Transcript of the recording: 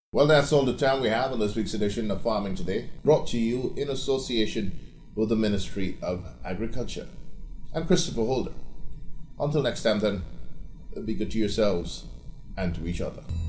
Well, that's all the time we have on this week's edition of Farming Today, brought to you in association with the Ministry of Agriculture. I'm Christopher Holder. Until next time, then, be good to yourselves and to each other.